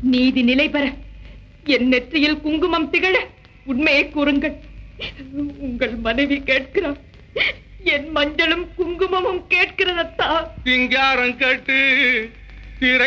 நீதி நிலை பெற என் நெற்றியில் குங்குமம் திகழ உண்மையை கூறுங்கள். உங்கள் மனைவி கேட்கிறார். என் மஞ்சளும் குங்குமமும் கேட்கிறதத்தா. சிங்காரம் கட்டு